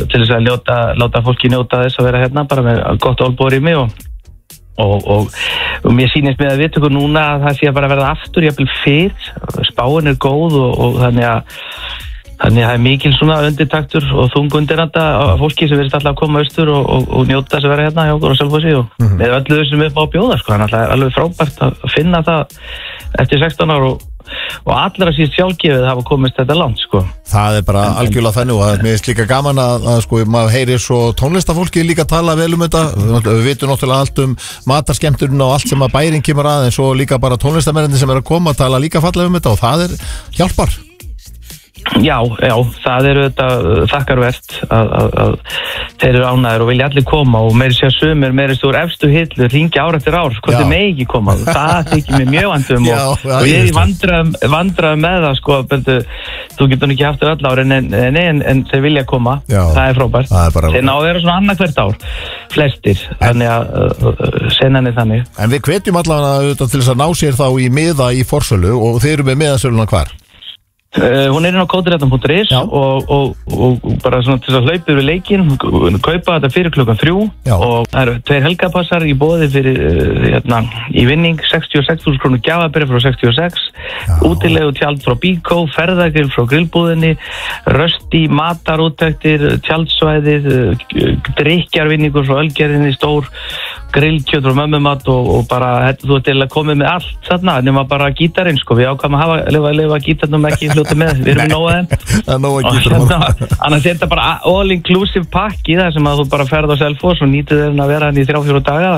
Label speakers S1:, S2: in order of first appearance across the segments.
S1: til þess að láta fólki njóta þess að vera hérna bara með gott olbúrými og mér sýnist með að viðtöku núna að það sé að bara verða aftur jafnvel fyrr, spáin góð og þannig að það mikil svona undirtaktur og þungundiranda fólki sem verðist alltaf að koma austur og njóta þess að vera hérna hjá okkur á Selfossi og með öllu þessum upp á að bjóða sko, þannig að það er alveg frábært að finna það eftir 16 ár og allra síst sjálfgefið hafa komist þetta langt sko.
S2: Það er bara algjörlega þannig og mér finnst líka gaman að sko maður heyrir svo tónlistafólki líka tala vel þetta, við vitum náttúrulega allt matarskemmturinn og allt sem að bærin kemur að en svo líka bara tónlistamennir sem að koma að tala líka fallega þetta og það hjálpar.
S1: Já, það þetta þakkarvert að þeir eru ánægðir og vilja allir koma og meiri sér sumir, meiri stór efstu hillu hringja ár eftir ár, hvort þeir megi ekki koma það þykir mér mjög vandum og ég er í vandræðum með það sko, þú getur ekki haft öll ár en þeir vilja koma það er frábært, þeir ná að vera svona annað hvert ár, flestir þannig að senan er þannig.
S2: En við hvetjum allavega til þess að ná sér þá í miða í forsölu og þeir eru með miðasöluna hvar?
S1: Hún er inn á kótiréttan.is og bara svona til að hlaupa yfir leikinn, kaupa þetta fyrir klukkan 3 og það eru 2 helgapassar í boði fyrir í vinning 66.000 krónur gjafabréf frá 66, útilegu tjald frá Bíkó, ferðagrill frá grillbúðinni, rösti, matarúttektir, tjaldsvæðið, drykkjarvinningur frá Ölgerðinni, stór grillkjöt frá mömmumat og bara þú ert til að koma með allt þarna nema bara gítarinn sko, við ákvæmum að lifa gítarnum ekki fljóta með, við erum nóg annars er þetta bara all inclusive pakki það sem að þú bara ferð á Selfoss og nýtið þeirinn að vera hann í 3-4 daga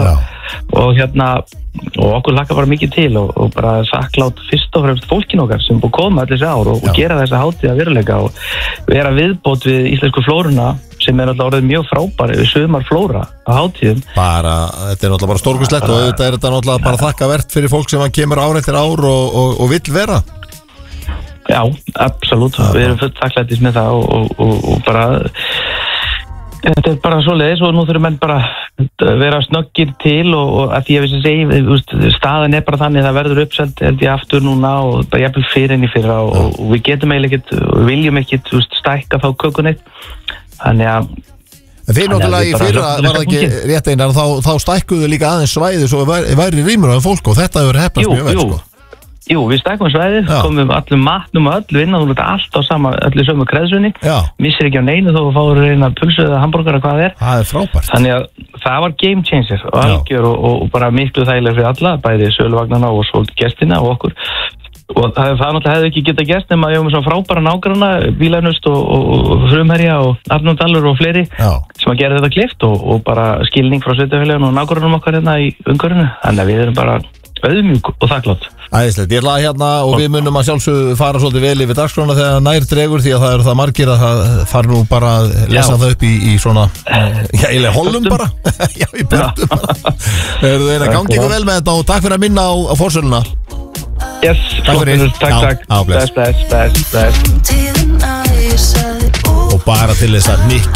S1: og okkur hlakkar bara mikið til og bara saklátt fyrst og fremst fólkin okkar sem búið að koma allir þessi ár og gera þessa hátíð að veruleika og vera viðbót við íslensku flóruna sem er alltaf orðið mjög frábæri við sumarflóra á hátíðum.
S2: Þetta er náttúrulega bara stórkuslegt og þetta er þetta náttúrulega bara þakkavert fyrir fólk sem kemur ár eftir ár og vill vera.
S1: Já, absolutt. Við erum fullt þakklætis með það og bara þetta er bara svoleiðis og nú þurfum menn bara vera snöggir til og að því að við segi staðan er bara þannig að það verður uppselt held ég aftur núna og bara jafnvel fyrir enn í fyrra og við getum eiginlega ekkert og viljum ekkert stækka þá kökunni. Þannig að
S2: þeir náttúrulega í fyrra var það ekki rétt einan þá stækkuðu líka aðeins svæði svo væri rýmur af fólk og þetta hefur heppnast mjög vel sko.
S1: Jú, við stækkum svæðið, komum allum matnum og öll vinna, þú veit allt á öllu sömu kreðsunni, missir ekki á neinu þó að fáur reyna pulsu eða hambúrgara hvað það er.
S2: Það er frábært.
S1: Þannig að það var game changer og algjör og bara miklu þægilega fyrir alla, bæði söluvagnana og svo gestina og okkur. Og það náttúrulega hefði ekki getað gerst nema að ég með svona frábæra nágranna, Bílanust og Frumherja og Arnóndalur og fleiri sem að gera þetta klift og bara skilning frá sveitafélaginu og nágrannum okkar hérna í umhverfinu. Þannig að við erum bara auðmjúk og þakklátt.
S2: Æðislegt, ég ætla hérna og við munum að sjálfsögðu fara svolítið vel yfir dagskrána þegar nær dregur því að það eru það margir að það þarf nú bara að lesa það upp í svona eiginlega hollum bara í börnum Eruð þið að gangi ykkur vel með þetta og takk fyrir að minna á forsöluna.
S1: Yes, takk bless.
S2: Og bara til þess að